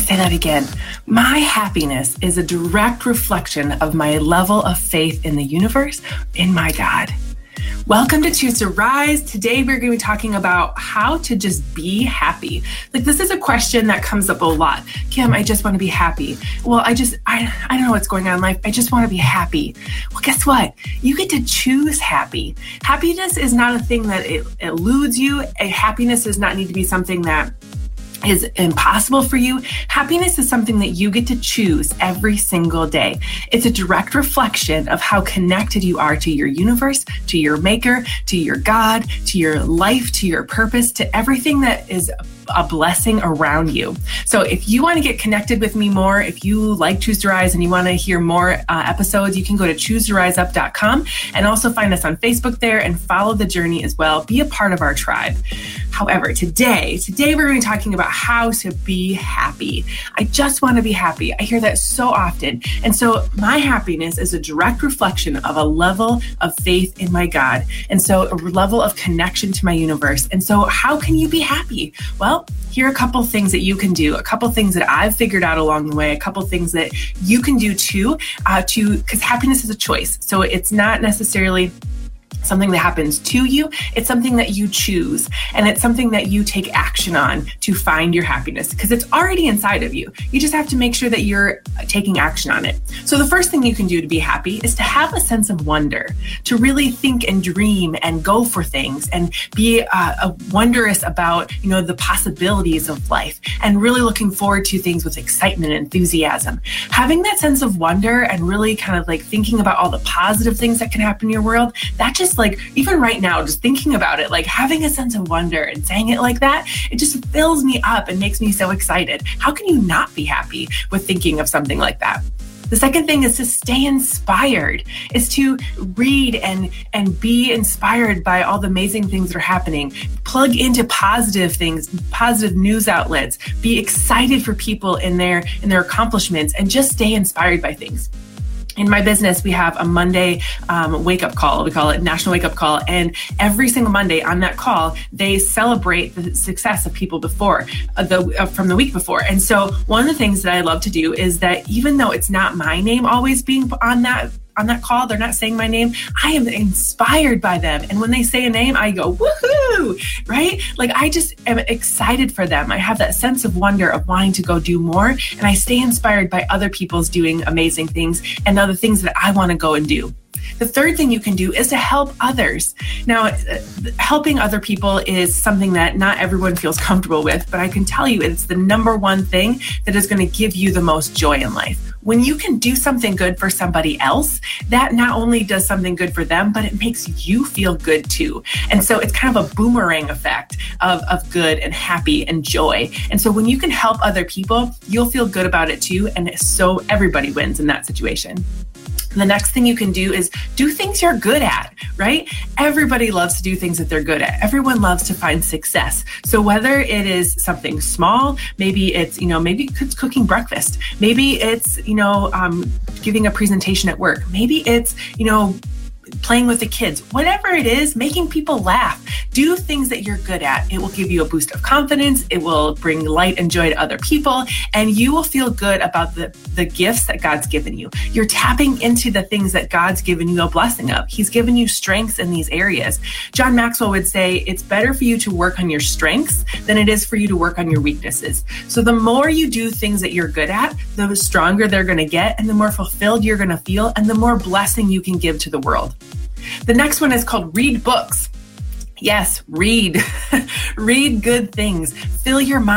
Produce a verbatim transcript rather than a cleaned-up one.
say that again. My happiness is a direct reflection of my level of faith in the universe, in my God. Welcome to Choose to Rise. Today, we're going to be talking about how to just be happy. Like, this is a question that comes up a lot. Kim, I just want to be happy. Well, I just, I, I don't know what's going on in life. I just want to be happy. Well, guess what? You get to choose happy. Happiness is not a thing that it eludes you. A happiness does not need to be something that is impossible for you. Happiness is something that you get to choose every single day. It's a direct reflection of how connected you are to your universe, to your maker, to your God, to your life, to your purpose, to everything that is a blessing around you. So if you want to get connected with me more, if you like Choose to Rise and you want to hear more uh, episodes, you can go to choose to rise up dot com and also find us on Facebook there and follow the journey as well. Be a part of our tribe. However, today, today we're going to be talking about how to be happy. I just want to be happy. I hear that so often. And so my happiness is a direct reflection of a level of faith in my God. And so a level of connection to my universe. And so how can you be happy? Well, here are a couple things that you can do, a couple things that I've figured out along the way, a couple things that you can do too, uh, to, because happiness is a choice. So it's not necessarily something that happens to you. It's something that you choose, and it's something that you take action on to find your happiness, because it's already inside of you. You just have to make sure that you're taking action on it. So the first thing you can do to be happy is to have a sense of wonder, to really think and dream and go for things and be uh, wondrous about, you know, the possibilities of life and really looking forward to things with excitement and enthusiasm. Having that sense of wonder and really kind of like thinking about all the positive things that can happen in your world, that just like, even right now, just thinking about it, like having a sense of wonder and saying it like that, it just fills me up and makes me so excited. How can you not be happy with thinking of something like that? The second thing is to stay inspired, is to read and, and be inspired by all the amazing things that are happening. Plug into positive things, positive news outlets, be excited for people in their, in their accomplishments, and just stay inspired by things. In my business, we have a Monday um, wake-up call. We call it National Wake-Up Call. And every single Monday on that call, they celebrate the success of people before, uh, the uh, from the week before. And so one of the things that I love to do is that even though it's not my name always being on that on that call, they're not saying my name, I am inspired by them. And when they say a name, I go, woohoo, right? Like I just am excited for them. I have that sense of wonder of wanting to go do more. And I stay inspired by other people's doing amazing things and other things that I want to go and do. The third thing you can do is to help others. Now, helping other people is something that not everyone feels comfortable with, but I can tell you it's the number one thing that is going to give you the most joy in life. When you can do something good for somebody else, that not only does something good for them, but it makes you feel good too. And so it's kind of a boomerang effect of, of good and happy and joy. And so when you can help other people, you'll feel good about it too. And so everybody wins in that situation. The next thing you can do is do things you're good at, right? Everybody loves to do things that they're good at. Everyone loves to find success. So whether it is something small, maybe it's, you know, maybe it's cooking breakfast. Maybe it's, you know, um, giving a presentation at work. Maybe it's, you know, playing with the kids, whatever it is, making people laugh. Do things that you're good at. It will give you a boost of confidence. It will bring light and joy to other people, and you will feel good about the, the gifts that God's given you. You're tapping into the things that God's given you a blessing of. He's given you strengths in these areas. John Maxwell would say, it's better for you to work on your strengths than it is for you to work on your weaknesses. So the more you do things that you're good at, the stronger they're going to get, and the more fulfilled you're going to feel, and the more blessing you can give to the world. The next one is called read books. Yes, read. Read good things. Fill your mind